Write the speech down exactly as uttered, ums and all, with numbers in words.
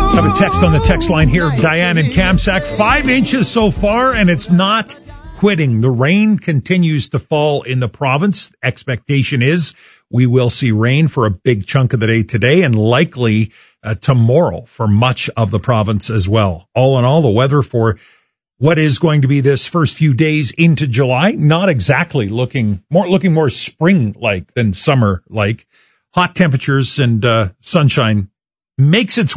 I have a text on the text line here, Diane and Kamsack. Five inches so far, and it's not quitting. The rain continues to fall in the province. Expectation is we will see rain for a big chunk of the day today and likely uh, tomorrow for much of the province as well. All in all, the weather for what is going to be this first few days into July, not exactly looking more, looking more spring-like than summer-like. Hot temperatures and uh, sunshine makes its